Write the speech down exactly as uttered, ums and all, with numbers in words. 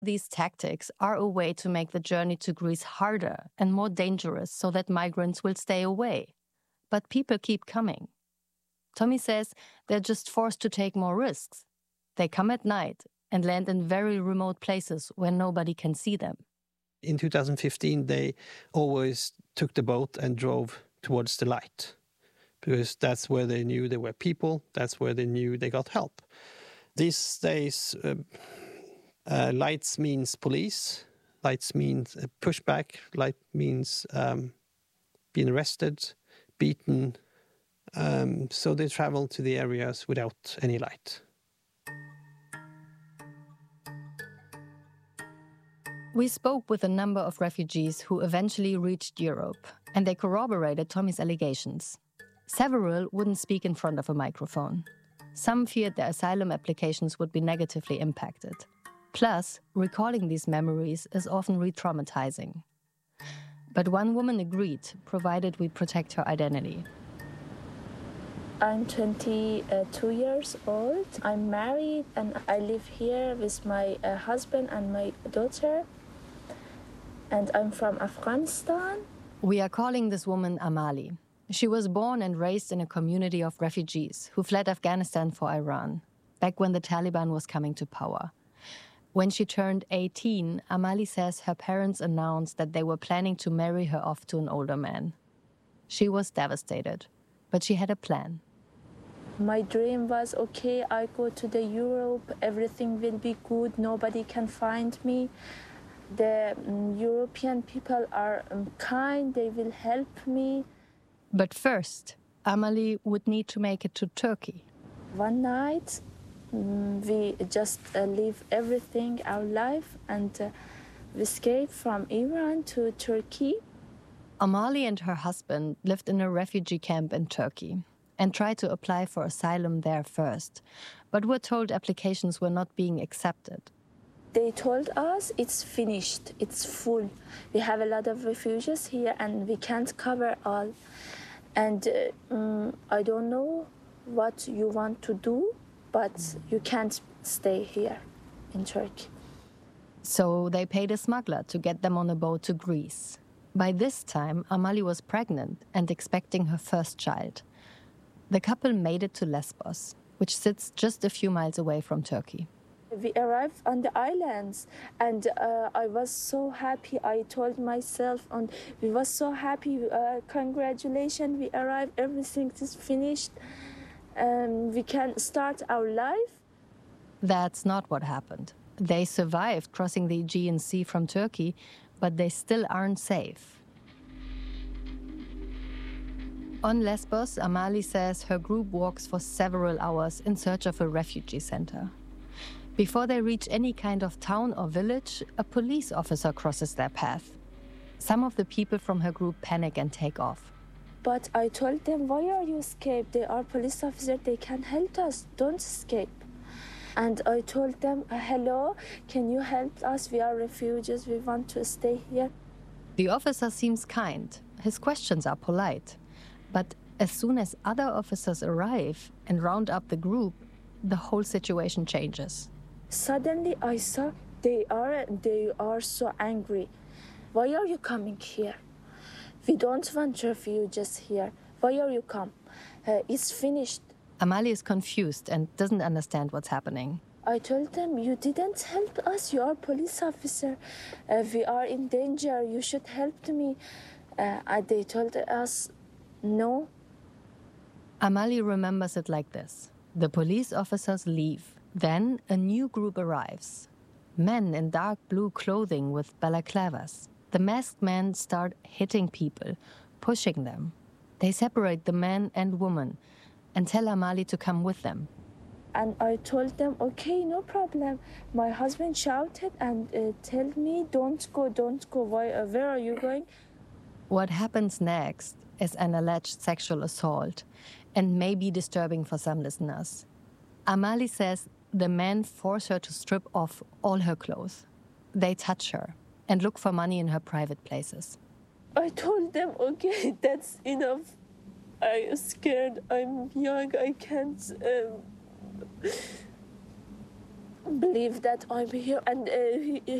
These tactics are a way to make the journey to Greece harder and more dangerous so that migrants will stay away. But people keep coming. Tommy says they're just forced to take more risks. They come at night and land in very remote places where nobody can see them. In two thousand fifteen, they always took the boat and drove towards the light, because that's where they knew there were people, that's where they knew they got help. These days, uh, uh, lights means police, lights means uh, pushback, light means um, being arrested, beaten. Um, so they travel to the areas without any light. We spoke with a number of refugees who eventually reached Europe, and they corroborated Tommy's allegations. Several wouldn't speak in front of a microphone. Some feared their asylum applications would be negatively impacted. Plus, recalling these memories is often re-traumatizing. But one woman agreed, provided we protect her identity. I'm twenty-two years old. I'm married and I live here with my uh, husband and my daughter. And I'm from Afghanistan. We are calling this woman Amali. She was born and raised in a community of refugees who fled Afghanistan for Iran, back when the Taliban was coming to power. When she turned eighteen, Amali says her parents announced that they were planning to marry her off to an older man. She was devastated, but she had a plan. My dream was, okay, I go to the Europe, everything will be good, nobody can find me. The um, European people are um, kind, they will help me. But first, Amali would need to make it to Turkey. One night, um, we just uh, leave everything, our life, and uh, we escaped from Iran to Turkey. Amali and her husband lived in a refugee camp in Turkey and tried to apply for asylum there first, but were told applications were not being accepted. They told us it's finished, it's full. We have a lot of refugees here and we can't cover all. And uh, um, I don't know what you want to do, but you can't stay here in Turkey. So they paid a smuggler to get them on a boat to Greece. By this time, Amali was pregnant and expecting her first child. The couple made it to Lesbos, which sits just a few miles away from Turkey. We arrived on the islands and uh, I was so happy. I told myself, and we were so happy. Uh, congratulations, we arrived, everything is finished. Um, we can start our life. That's not what happened. They survived crossing the Aegean Sea from Turkey, but they still aren't safe. On Lesbos, Amali says her group walks for several hours in search of a refugee center. Before they reach any kind of town or village, a police officer crosses their path. Some of the people from her group panic and take off. But I told them, why are you escaped? They are police officers, they can help us, don't escape. And I told them, hello, can you help us? We are refugees, we want to stay here. The officer seems kind. His questions are polite. But as soon as other officers arrive and round up the group, the whole situation changes. Suddenly I saw they are, they are so angry. Why are you coming here? We don't want refugees here. Why are you come? Uh, it's finished. Amali is confused and doesn't understand what's happening. I told them, you didn't help us. You are a police officer. Uh, we are in danger. You should help me. Uh, they told us, no. Amali remembers it like this. The police officers leave. Then a new group arrives. Men in dark blue clothing with balaclavas. The masked men start hitting people, pushing them. They separate the man and woman and tell Amali to come with them. And I told them, okay, no problem. My husband shouted and uh, told me, don't go, don't go. Why, uh, where are you going? What happens next is an alleged sexual assault and may be disturbing for some listeners. Amali says the men force her to strip off all her clothes. They touch her and look for money in her private places. I told them, okay, that's enough. I'm scared, I'm young, I can't... Um... believe that I'm here, and uh, he,